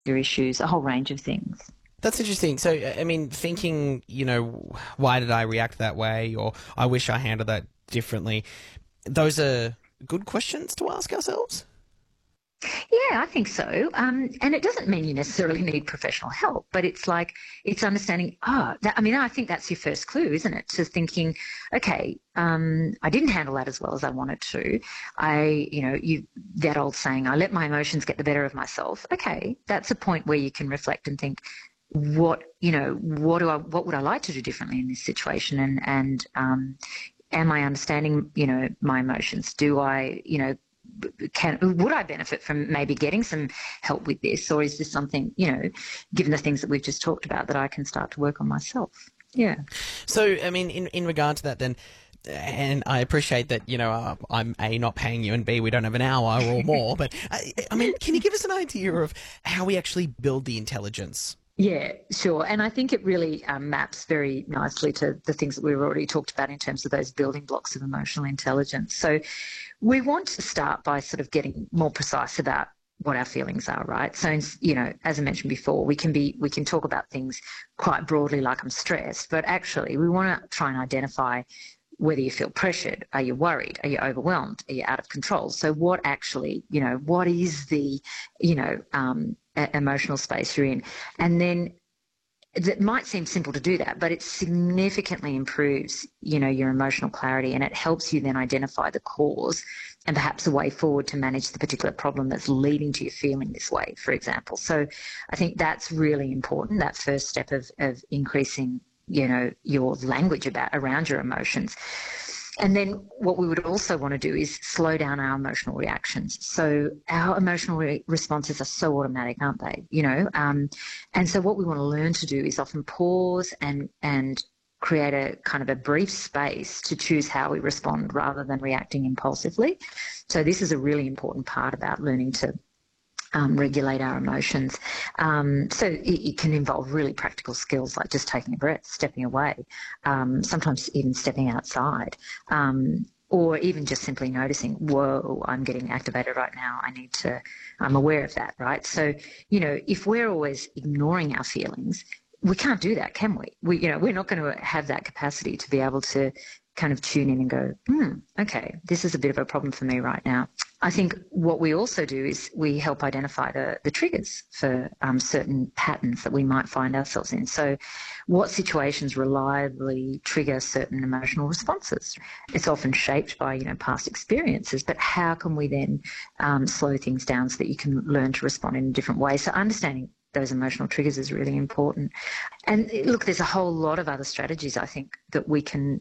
issues, a whole range of things. That's interesting. So, I mean, thinking, why did I react that way, or I wish I handled that differently, those are good questions to ask ourselves? Yeah, I think so. And it doesn't mean you necessarily need professional help, but it's understanding, I think that's your first clue, isn't it? To thinking, okay, I didn't handle that as well as I wanted to. That old saying, I let my emotions get the better of myself. Okay, that's a point where you can reflect and think, what would I like to do differently in this situation? And am I understanding, my emotions? Do I, would I benefit from maybe getting some help with this, or is this something, given the things that we've just talked about, that I can start to work on myself? Yeah. So, I mean, in regard to that then, and I appreciate that, I'm A, not paying you, and B, we don't have an hour or more, but I mean, can you give us an idea of how we actually build the intelligence? Yeah, sure. And I think it really maps very nicely to the things that we've already talked about in terms of those building blocks of emotional intelligence. So we want to start by sort of getting more precise about what our feelings are, right? So, as I mentioned before, we can talk about things quite broadly, like I'm stressed, but actually we want to try and identify whether you feel pressured, are you worried, are you overwhelmed, are you out of control? So what actually, what is the, emotional space you're in? And then it might seem simple to do that, but it significantly improves, your emotional clarity, and it helps you then identify the cause and perhaps a way forward to manage the particular problem that's leading to you feeling this way, for example. So I think that's really important, that first step of increasing, your language around your emotions. And then what we would also want to do is slow down our emotional reactions. So our emotional responses are so automatic, aren't they? And so what we want to learn to do is often pause and create a kind of a brief space to choose how we respond rather than reacting impulsively. So this is a really important part about learning to regulate our emotions. So it can involve really practical skills like just taking a breath, stepping away, sometimes even stepping outside, or even just simply noticing, whoa, I'm getting activated right now. I'm aware of that, right? So, if we're always ignoring our feelings, we can't do that, can we? We're not going to have that capacity to be able to kind of tune in and go, okay, this is a bit of a problem for me right now. I think what we also do is we help identify the triggers for certain patterns that we might find ourselves in. So what situations reliably trigger certain emotional responses? It's often shaped by, past experiences, but how can we then slow things down so that you can learn to respond in a different way? So understanding those emotional triggers is really important. And look, there's a whole lot of other strategies I think that we can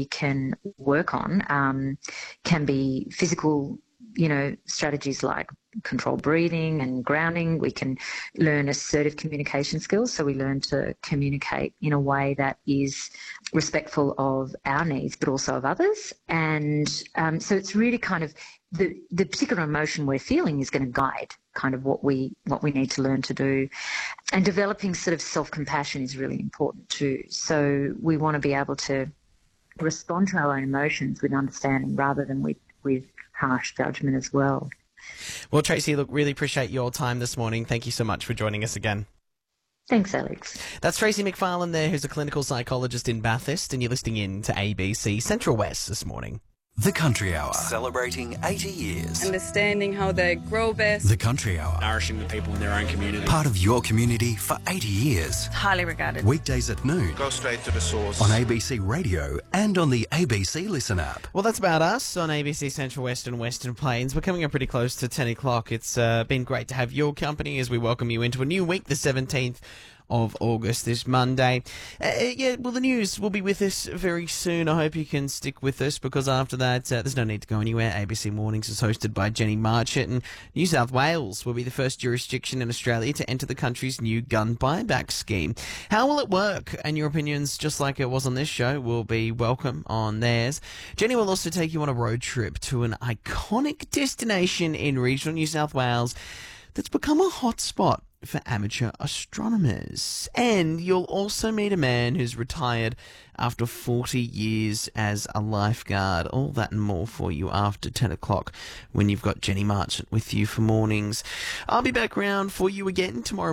work on. Can be physical, strategies like controlled breathing and grounding. We can learn assertive communication skills, so we learn to communicate in a way that is respectful of our needs but also of others. And so it's really kind of the particular emotion we're feeling is going to guide kind of what we need to learn to do. And developing sort of self-compassion is really important too. So we want to be able to respond to our own emotions with understanding rather than with harsh judgment as well. Well, Tracy, look, really appreciate your time this morning. Thank you so much for joining us again. Thanks, Alex. That's Tracy McFarlane there, who's a clinical psychologist in Bathurst, and you're listening in to ABC Central West this morning. The Country Hour, celebrating 80 years. Understanding how they grow best. The Country Hour, nourishing the people in their own community. Part of your community for 80 years. Highly regarded. Weekdays at noon. Go straight to the source. On ABC Radio and on the ABC Listen app. Well, that's about us on ABC Central West and Western Plains. We're coming up pretty close to 10 o'clock. It's been great to have your company as we welcome you into a new week, the 17th of August, this Monday. Well, the news will be with us very soon. I hope you can stick with us, because after that, there's no need to go anywhere. ABC Mornings is hosted by Jenny Marchett, and New South Wales will be the first jurisdiction in Australia to enter the country's new gun buyback scheme. How will it work? And your opinions, just like it was on this show, will be welcome on theirs. Jenny will also take you on a road trip to an iconic destination in regional New South Wales that's become a hotspot for amateur astronomers. And you'll also meet a man who's retired after 40 years as a lifeguard. All that and more for you after 10 o'clock when you've got Jenny Marchett with you for mornings. I'll be back round for you again tomorrow